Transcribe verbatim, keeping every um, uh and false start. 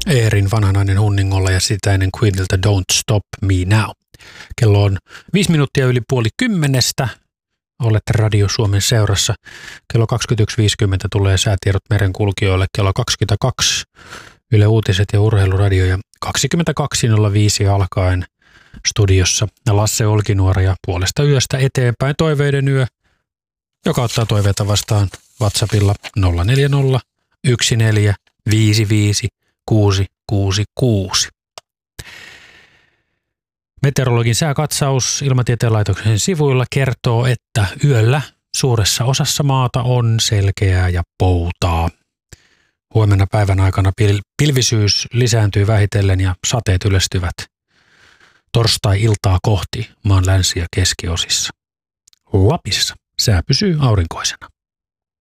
Eerin Vanhanainen Hunningolla ja sitä ennen Queenilta Don't Stop Me Now. Kello on viisi minuuttia yli puoli kymmenestä. Olette Radio Suomen seurassa. Kello kaksikymmentäyksi viisikymmentä tulee säätiedot merenkulkijoille. Kello kaksikymmentäkaksi Yle Uutiset ja Urheiluradio ja kaksikymmentäkaksi nolla viisi alkaen studiossa Lasse Olkinuora ja puolesta yöstä eteenpäin toiveiden yö, joka ottaa toiveita vastaan WhatsAppilla nolla neljä nolla yksi neljä viisi viisi kuusi kuusi kuusi. Meteorologin sääkatsaus Ilmatieteen laitoksen sivuilla kertoo, että yöllä suuressa osassa maata on selkeää ja poutaa. Huomenna päivän aikana pil- pilvisyys lisääntyy vähitellen ja sateet yleistyvät torstai-iltaa kohti maan länsi- ja keskiosissa. Lapissa sää pysyy aurinkoisena.